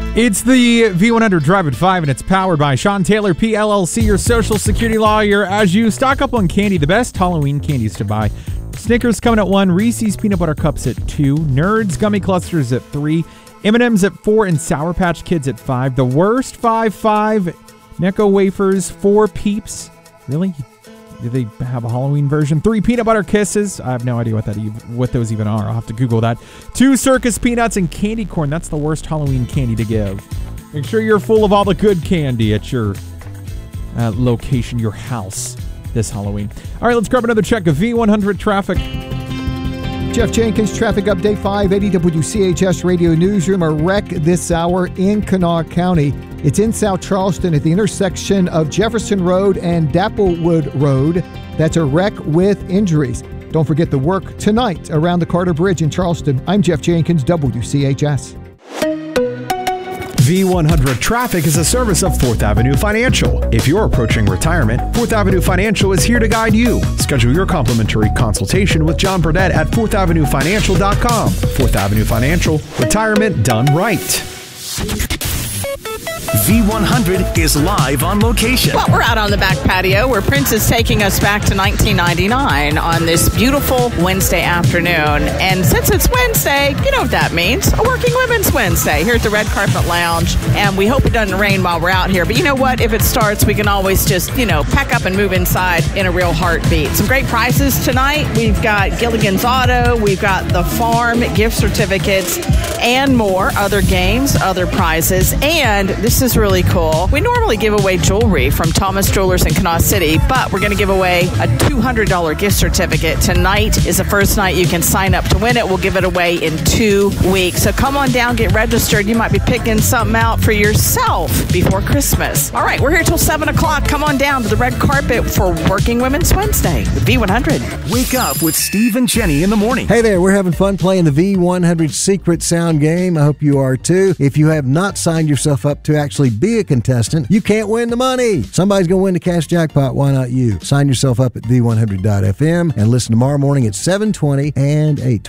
It's the V100 Drive at 5, and it's powered by Sean Taylor, PLLC, your Social Security lawyer. As you stock up on candy, the best Halloween candies to buy. Snickers coming at 1, Reese's Peanut Butter Cups at 2, Nerds Gummy Clusters at 3, M&M's at 4, and Sour Patch Kids at 5. The worst 5, Necco Wafers, 4 Peeps. Really? Do they have a Halloween version? 3 Peanut Butter Kisses. I have no idea what those even are. I'll have to Google that. 2 Circus Peanuts and candy corn. That's the worst Halloween candy to give. Make sure you're full of all the good candy at your location, your house, this Halloween. All right, let's grab another check of V100 traffic. Jeff Jenkins, traffic update, 580 WCHS Radio Newsroom. A wreck this hour in Kanawha County. It's in South Charleston at the intersection of Jefferson Road and Dapplewood Road. That's a wreck with injuries. Don't forget the work tonight around the Carter Bridge in Charleston. I'm Jeff Jenkins, WCHS. V100 Traffic is a service of 4th Avenue Financial. If you're approaching retirement, 4th Avenue Financial is here to guide you. Schedule your complimentary consultation with John Burdett at 4thavenuefinancial.com. 4th Avenue Financial, retirement done right. V100 is live on location. Well, we're out on the back patio where Prince is taking us back to 1999 on this beautiful Wednesday afternoon. And since it's Wednesday, you know what that means. A Working Women's Wednesday here at the Red Carpet Lounge. And we hope it doesn't rain while we're out here. But you know what? If it starts, we can always just, pack up and move inside in a real heartbeat. Some great prizes tonight. We've got Gilligan's Auto. We've got the Farm gift certificates and more. Other games, other prizes. And this is really cool. We normally give away jewelry from Thomas Jewelers in Kanawha City, but we're going to give away a $200 gift certificate. Tonight is the first night you can sign up to win it. We'll give it away in 2 weeks. So come on down, get registered. You might be picking something out for yourself before Christmas. All right, we're here till 7 o'clock. Come on down to the red carpet for Working Women's Wednesday, the V100. Wake up with Steve and Jenny in the morning. Hey there, we're having fun playing the V100 Secret Sound game. I hope you are too. If you have not signed yourself up to actually be a contestant, you can't win the money. Somebody's going to win the cash jackpot. Why not you? Sign yourself up at V100.fm and listen tomorrow morning at 7:20 and 8:20.